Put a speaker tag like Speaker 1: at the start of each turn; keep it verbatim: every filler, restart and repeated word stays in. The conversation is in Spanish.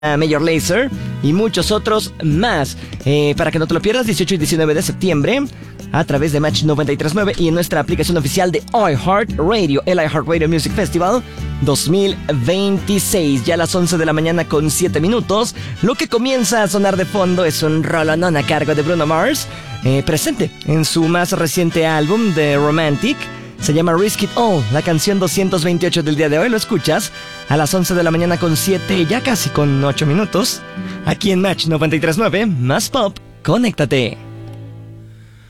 Speaker 1: Major Lazer y muchos otros más. Eh, para que no te lo pierdas, dieciocho y diecinueve de septiembre, a través de Match noventa y tres punto nueve y en nuestra aplicación oficial de iHeartRadio, el iHeartRadio Music Festival dos mil veintiséis. Ya a las once de la mañana con siete minutos, lo que comienza a sonar de fondo es un rolonón a cargo de Bruno Mars, eh, presente en su más reciente álbum, The Romantic. Se llama Risk It All, la canción doscientos veintiocho del día de hoy. Lo escuchas a las once de la mañana con siete, ya casi con ocho minutos. Aquí en Match noventa y tres punto nueve, más pop, conéctate.